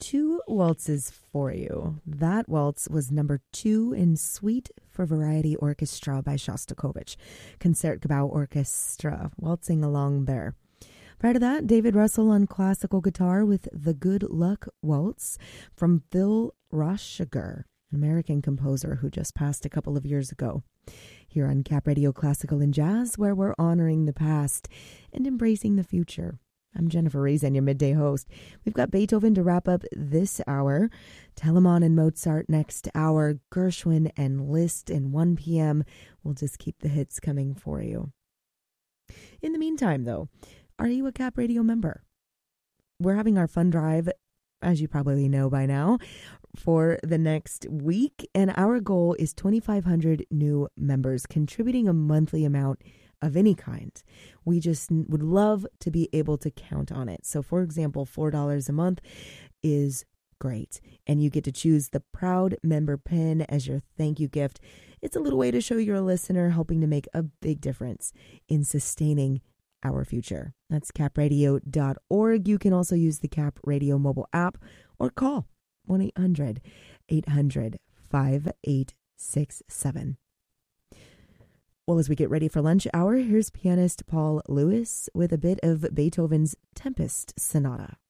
two waltzes for you. That waltz was number 2 in Suite for Variety Orchestra by Shostakovich. Concertgebouw Orchestra, waltzing along there. Prior to that, David Russell on classical guitar with the Good Luck Waltz from Phil Rosshager, an American composer who just passed a couple of years ago. Here on Cap Radio Classical and Jazz, where we're honoring the past and embracing the future. I'm Jennifer Reason, your midday host. We've got Beethoven to wrap up this hour, Telemann and Mozart next hour, Gershwin and Liszt in 1 p.m. We'll just keep the hits coming for you. In the meantime, though, are you a Cap Radio member? We're having our fund drive, as you probably know by now, for the next week, and our goal is 2,500 new members contributing a monthly amount of any kind. We just would love to be able to count on it. So, for example, $4 a month is great, and you get to choose the Proud Member Pin as your thank you gift. It's a little way to show you're a listener, helping to make a big difference in sustaining our future. That's capradio.org. You can also use the Cap Radio mobile app or call 1-800-800-5867. Well, as we get ready for lunch hour, here's pianist Paul Lewis with a bit of Beethoven's Tempest Sonata.